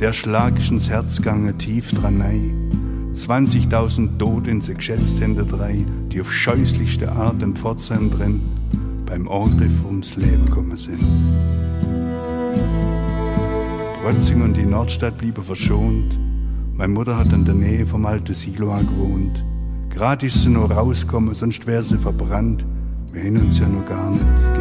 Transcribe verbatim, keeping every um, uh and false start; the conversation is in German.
der Schlag ist ins Herz gegangen, tief dran nei. zwanzigtausend Tote in sie geschätzt hinter drei, die auf scheußlichste Art in Pforzheim drin beim Angriff ums Leben gekommen sind. Brötzing und die Nordstadt blieben verschont. Meine Mutter hat in der Nähe vom alten Silo gewohnt. Gerade ist sie nur rausgekommen, sonst wäre sie verbrannt. Wir hin uns ja noch gar nicht.